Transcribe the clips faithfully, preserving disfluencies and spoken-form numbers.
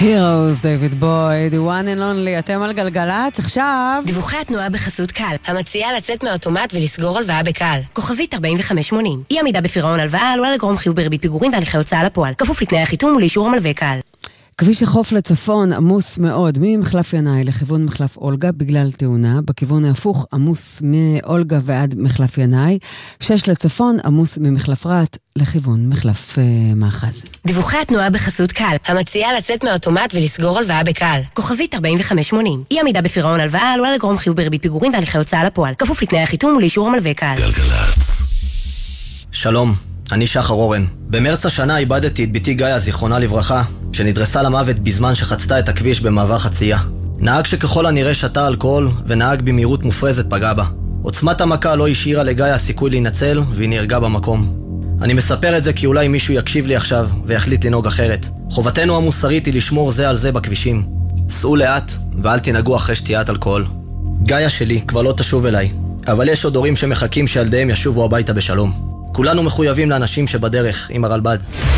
Heroes, דיוויד בויד, one and only, אתם על גלגלץ, עכשיו דיווחי התנועה בחסות קל, המציעה לצאת מהאוטומט ולסגור הלוואה בקל. כוכבית ארבעים וחמש שמונים. אי עמידה בפירעון הלוואה עלולה לגרום חיוב בריבית פיגורים והליכי הוצאה לפועל. כפוף לתנאי החיתום ולאישור המלווה קל. כביש החוף לצפון עמוס מאוד ממחלף ינאי לכיוון מחלף אולגה בגלל תאונה, בכיוון ההפוך עמוס מאולגה ועד מחלף ינאי, שש לצפון עמוס ממחלף רעת לכיוון מחלף אה, מאחז. דיווחי התנועה בחסות קל, המציעה לצאת מהאוטומט ולסגור הלוואה בקל. כוכבית ארבעים וחמש שמונים. אי עמידה בפירעון הלוואה עלולה לגרום חיוב בריבית פיגורים והליכי הוצאה לפועל. כפוף לתנאי החיתום ולאישור המלווה קל. גלגלץ. שלום, אני שחר אורן. במרץ השנה איבדתי את ביתי גאיה, זיכרונה לברכה, שנדרסה למוות בזמן שחצתה את הכביש במעבר חצייה. נהג שככל הנראה שתה אלכוהול ונהג במהירות מופרזת פגע בה. עוצמת המכה לא השאירה לגאיה סיכוי להינצל והיא נהרגה במקום. אני מספר את זה כי אולי מישהו יקשיב לי עכשיו ויחליט לנהוג אחרת. חובתנו המוסרית היא לשמור זה על זה בכבישים. סעו לאט ואל תנהגו אחרי שתיית אלכוהול. גאיה שלי כבר לא תשוב אליי, אבל יש עוד הורים שמחכים שילדיהם ישובו הביתה בשלום. כולנו מחויבים לאנשים שבדרך עם הרלב"ד.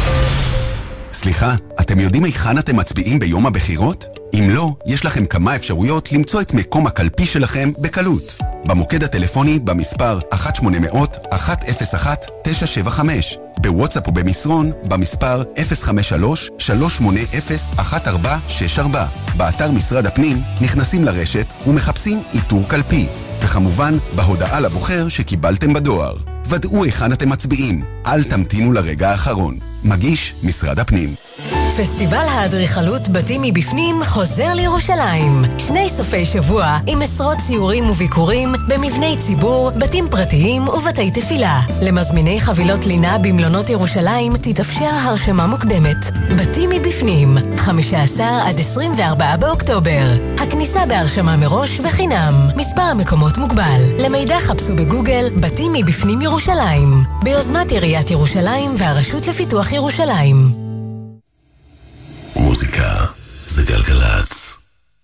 סליחה, אתם יודעים היכן אתם מצביעים ביום הבחירות? אם לא, יש לכם כמה אפשרויות למצוא את מקום הקלפי שלכם בקלות. במוקד הטלפוני במספר אחת שמונה אפס אפס אחת אפס אחת תשע שבע חמש, בוואטסאפ ובמסרון במספר אפס חמש שלוש שלוש שמונה אפס אחת ארבע שש ארבע. באתר משרד הפנים נכנסים לרשת ומחפשים איתור קלפי, וכמובן בהודעה לבוחר שקיבלתם בדואר. ודאו היכן אתם מצביעים, אל תמתינו לרגע האחרון. מגיש משרד הפנים. פסטיבל האדריכלות בתים מבפנים חוזר לירושלים. שני סופי שבוע עם עשרות ציורים וביקורים במבני ציבור, בתים פרטיים ובתי תפילה. למזמיני חבילות לינה במלונות ירושלים תתאפשר הרשמה מוקדמת. בתים מבפנים, חמישה עשר עד עשרים וארבעה באוקטובר. הכניסה בהרשמה מראש וחינם. מספר המקומות מוגבל. למידע חפשו בגוגל בתים מבפנים ירושלים. ביוזמת עיריית ירושלים והרשות לפיתוח ירושלים. מוזיקה זה גלגלץ.